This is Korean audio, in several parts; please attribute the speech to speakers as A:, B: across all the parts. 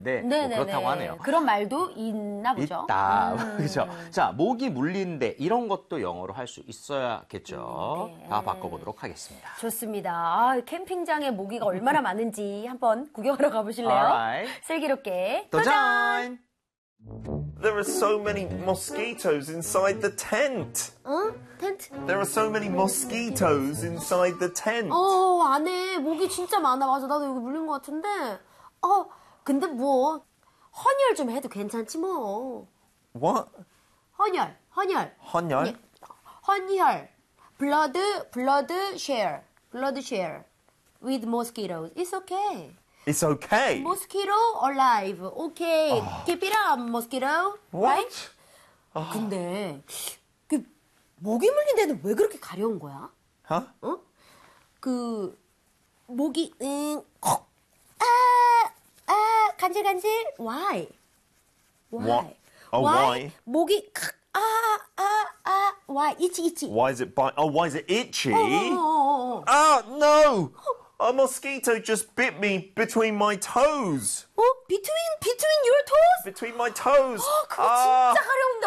A: 네, 뭐 그렇다고 하네요.
B: 그런 말도 있나 보죠.
A: 있다. 그렇죠. 자, 모기 물린데 이런 것도 영어로 할 수 있어야겠죠.
B: 네.
A: 다 바꿔보도록 하겠습니다.
B: 좋습니다. 아, 캠핑장에 모기가 얼마나 많은지 한번 구경하러 가보실래요?
A: Alright.
B: 슬기롭게
A: 도전!
C: There are so many mosquitoes inside the tent.
B: 텐트?
C: There are so many mosquitoes inside the tent.
B: 안에 모기 진짜 많아. 맞아, 나도 여기 물린 것 같은데. 근데 뭐 헌혈 좀 해도 괜찮지 뭐.
C: What?
B: 헌혈.
C: 헌혈?
B: 예. 헌혈. blood share with mosquitoes. It's okay.
C: It's okay.
B: Mosquito alive. Okay. Keep it up, mosquito.
C: What?
B: Right? 근데 그 모기 물린 데는 왜 그렇게 가려운 거야?
C: Huh?
B: 그 모기 간질간질. Why?
C: What? Oh, why?
B: 모기 why? itchy.
C: Why is it bite? Oh, why is it itchy?
B: 어.
C: Oh, no! A mosquito just bit me between my toes.
B: Between your toes?
C: Between my toes.
B: 그거 진짜 가려운데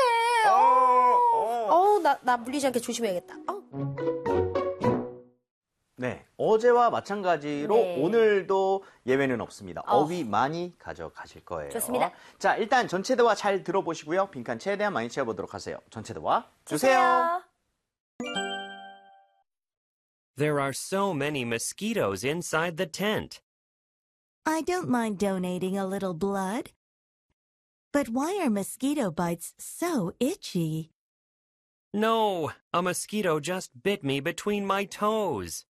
B: 어떡해. 나 물리지 않게 조심해야겠다.
A: 네, 어제와 마찬가지로
B: 네.
A: 오늘도 예외는 없습니다. 어휘 많이 가져가실 거예요.
B: 좋습니다.
A: 자, 일단 전체 대화 잘 들어보시고요. 빈칸 최대한 많이 채워보도록 하세요. 전체 대화 주세요.
D: There are so many mosquitoes inside the tent.
E: I don't mind donating a little blood. But why are mosquito bites so itchy?
D: No, a mosquito just bit me between my toes.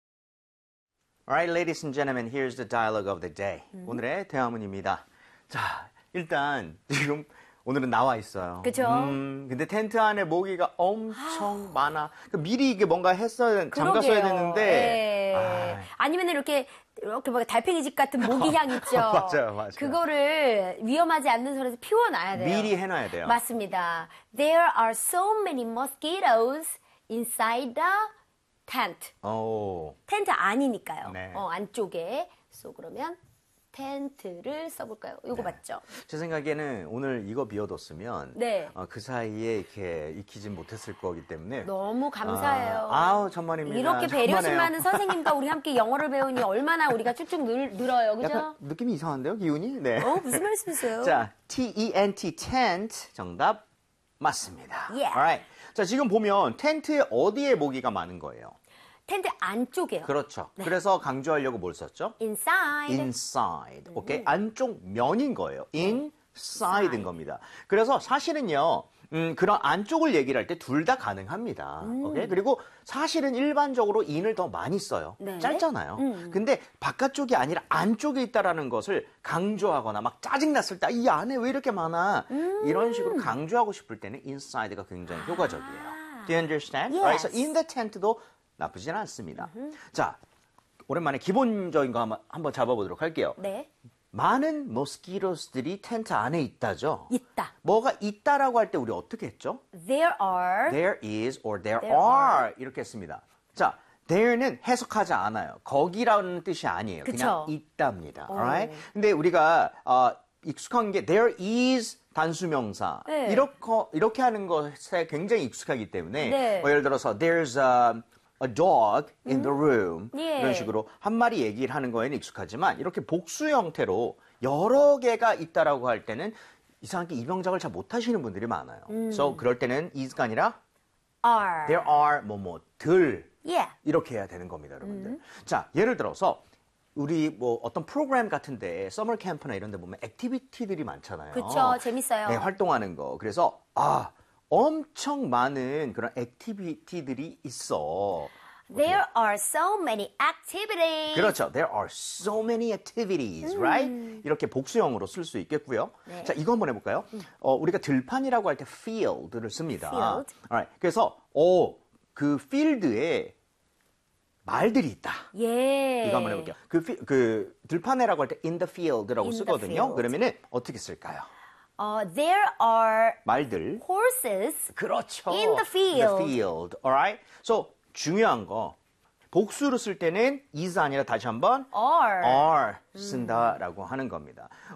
A: Alright, ladies and gentlemen, here's the dialogue of the day. 오늘의 대화문입니다. 자, 일단 지금 오늘은 나와 있어요.
B: 그죠?
A: 근데 텐트 안에 모기가 엄청 많아. 미리 이게 뭔가 잠갔어야 되는데.
B: 아니면 이렇게 뭐 달팽이 집 같은 모기향 있죠.
A: 맞아요.
B: 그거를 위험하지 않는 선에서 피워놔야 돼요.
A: 미리 해놔야 돼요.
B: 맞습니다. There are so many mosquitoes inside the tent. 텐트 안이니까요.
A: 네.
B: 안쪽에. 그러면 텐트를 써볼까요? 이거 맞죠?
A: 제 생각에는 오늘 이거 비워뒀으면 그 사이에 이렇게 익히진 못했을 거기 때문에
B: 너무 감사해요.
A: 아우 천만입니다.
B: 이렇게 배려심 많은 선생님과 우리 함께 영어를 배우니 얼마나 우리가 쭉쭉 늘어요. 그죠?
A: 약간 느낌이 이상한데요? 기운이? 네.
B: 무슨 말씀이세요?
A: 자, T-E-N-T, tent 정답 맞습니다.
B: Yeah.
A: Alright. 자, 지금 보면 텐트에 어디에 모기가 많은 거예요?
B: 텐트 안쪽이에요.
A: 그렇죠. 그래서 강조하려고 뭘 썼죠?
B: Inside.
A: Inside. 오케이? 안쪽 면인 거예요. Inside인 겁니다. 그래서 사실은요, 그런 안쪽을 얘기를 할 때 둘 다 가능합니다. 오케이? 그리고 사실은 일반적으로 in을 더 많이 써요. 짧잖아요. 근데 바깥쪽이 아니라 안쪽에 있다라는 것을 강조하거나 막 짜증났을 때 이 안에 왜 이렇게 많아? 이런 식으로 강조하고 싶을 때는 inside가 굉장히 효과적이에요. Do you understand?
B: Yes.
A: Right? So in the tent도 나쁘진 않습니다. 자, 오랜만에 기본적인 거 한번 잡아보도록 할게요.
B: 네.
A: 많은 모스키토스들이 텐트 안에 있다죠?
B: 있다.
A: 뭐가 있다라고 할 때 우리 어떻게 했죠?
B: There are.
A: There is or there
B: There
A: are 이렇게 했습니다. 자, there는 해석하지 않아요. 거기라는 뜻이 아니에요.
B: 그쵸?
A: 그냥 있답니다. Alright? 근데 우리가 익숙한 게 there is 단수명사
B: 네.
A: 이렇게 하는 것에 굉장히 익숙하기 때문에
B: 네.
A: 예를 들어서 there's a dog in the room
B: 예.
A: 이런 식으로 한 마리 얘기를 하는 거에는 익숙하지만 이렇게 복수 형태로 여러 개가 있다라고 할 때는 이상하게 이병작을 잘 못하시는 분들이 많아요. So 그럴 때는 is가 아니라
B: are.
A: there are 뭐들
B: Yeah.
A: 이렇게 해야 되는 겁니다, 여러분들. 자, 예를 들어서 우리 뭐 어떤 프로그램 같은데 서머 캠프나 이런 데 보면 액티비티들이 많잖아요.
B: 그쵸, 재밌어요.
A: 네, 활동하는 거. 그래서 엄청 많은 그런 액티비티들이 있어.
B: There are so many activities.
A: 그렇죠. There are so many activities, right? 이렇게 복수형으로 쓸 수 있겠고요.
B: 네.
A: 자, 이거 한번 해볼까요? 우리가 들판이라고 할 때 field를 씁니다.
B: Field.
A: Alright. 그래서 그 필드에 말들이 있다.
B: 예.
A: 이거 한번 해볼게요. 그 들판에라고 할 때 in the field라고
B: In the
A: 쓰거든요.
B: field.
A: 그러면은 어떻게 쓸까요?
B: There are
A: 말들.
B: horses.
A: 그렇죠.
B: In the field.
A: In the field. Alright? So 중요한 거 복수로 쓸 때는 is 아니라 다시 한번
B: are.
A: 쓴다라고 하는 겁니다.